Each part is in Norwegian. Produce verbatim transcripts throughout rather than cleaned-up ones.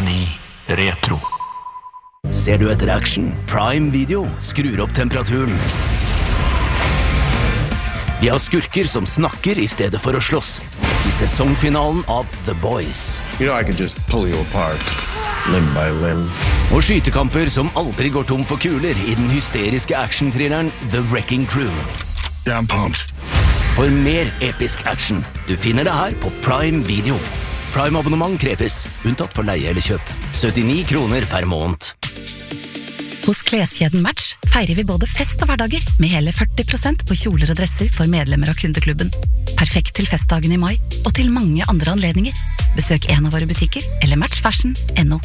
ni Retro. Ser du etter action? Prime Video skrur opp temperaturen. Vi har skurker som snakker i stedet for å slåss. I sesongfinalen av The Boys. You know I could just pull you apart, limb by limb. Og skytekamper som aldri går tom for kuler i den hysteriske action-thrilleren The Wrecking Crew. I'm pumped. For mer episk action. Du finner det her på Prime Video. Prime-abonnement kreves, unntatt for leie eller kjøp. syttini kroner per måned. Hos kleskjeden Match feirer vi både fest og hverdager med hele førti prosent på kjoler og dresser for medlemmer av kundeklubben. Perfekt til festdagen i mai og til mange andre anledninger. Besøk en av våre butikker eller matchfashion punktum no.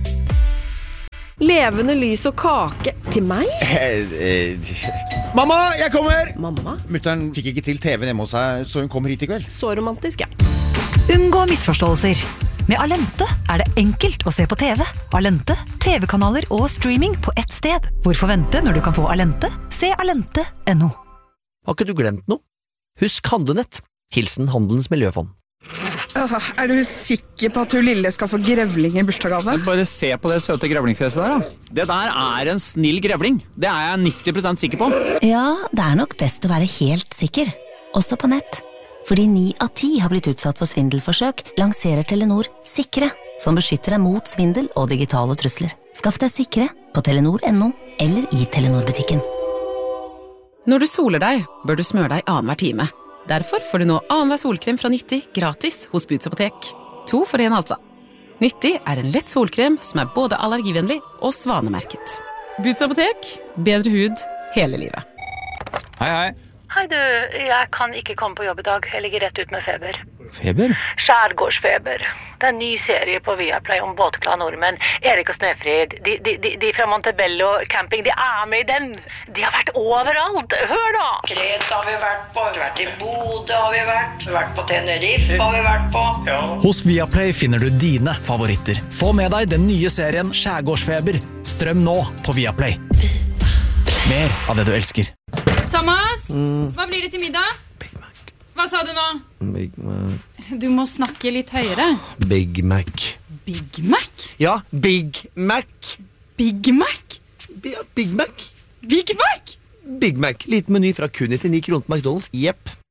Levende lys og kake til meg? Mamma, jeg kommer! Mamma? Mutteren fikk ikke til T V hjemme hos seg, så hun kommer hit i kveld. Så romantisk, ja. Unngå misforståelser. Med Alente er det enkelt å se på T V. Alente, T V-kanaler og streaming på ett sted. Hvorfor vente når du kan få Alente? Se alente punktum no. Har ikke du glemt noe? Husk Handlenett. Hilsen Handelens Miljøfond. Åh, er du sikker på at du lille skal få grevling i bursdagsgave? Bare se på det søte grevlingfjeset der da. Det der er en snill grevling. Det er jeg nitti prosent sikker på. Ja, det er nok best å være helt sikker. Også på nett. Fordi ni av ti har blitt utsatt for svindelforsøk, lanserer Telenor Sikre, som beskytter deg mot svindel og digitale trusler. Skaff deg Sikre på telenor punktum no eller i Telenor-butikken. Når du soler deg, bør du smøre deg annenhver time. Derfor får du nå annenhver solkrem fra Nyttig gratis hos Boots Apotek. To for en altså. Nyttig er en lett solkrem som er både allergivennlig og svanemerket. Boots Apotek, bedre hud hele livet. Hei, hei. Hei du, jeg kan ikke komme på jobb i dag. Jeg ligger rett ut med feber. Feber? Skjærgårdsfeber. Det er en ny serie på Viaplay om båtglade nordmenn. Erik og Snefrid, de, de, de, de fra Montebello camping, de er med i den. De har vært overalt. Hør da! Kreta har vi vært på, vi har vært i Bodø har vi vært, vi har vært på Tenerife har vi vært på. Ja. Hos Viaplay finner du dine favoritter. Få med deg den nye serien Skjærgårdsfeber. Strøm nå på Viaplay. Mer av det du elsker. Thomas, Mm. hva blir det til middag? Big Mac. Hva sa du nå? Big Mac. Du må snakke litt høyere. Big Mac. Big Mac? Ja, Big Mac. Big Mac? Ja, Big Mac. Big Mac? Big Mac. Liten meny fra kun nittini kroner på McDonald's. Jepp.